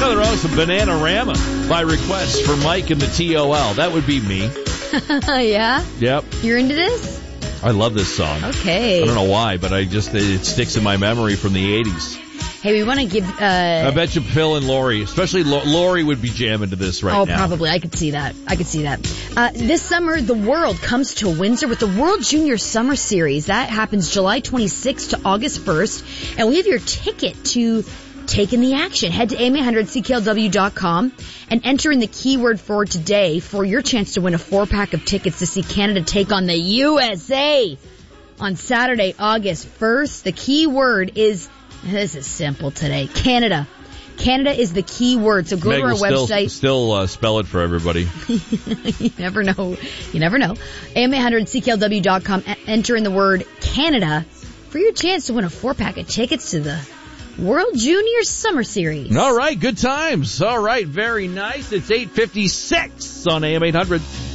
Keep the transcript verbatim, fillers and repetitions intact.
Nothing wrong with some Bananarama by request for Mike and the T O L. That would be me. Yeah? Yep. You're into this? I love this song. Okay. I don't know why, but I just it sticks in my memory from the eighties. Hey, we want to give... Uh, I bet you Phil and Lori, especially L- Lori, would be jamming to this right oh, now. Oh, probably. I could see that. I could see that. Uh, this summer, the world comes to Windsor with the World Junior Summer Series. That happens July twenty-sixth to August first. And we have your ticket to take in the action. Head to A M eight hundred C K L W dot com and enter in the keyword for today for your chance to win a four-pack of tickets to see Canada take on the U S A on Saturday, August first. The keyword is... This is simple today. Canada. Canada is the key word. So go Meg to our will still, website. Still uh, spell it for everybody. You never know. You never know. A M eight hundred C K L W dot com. Enter in the word Canada for your chance to win a four-pack of tickets to the World Junior Summer Series. All right. Good times. All right. Very nice. It's eight fifty-six on A M eight hundred.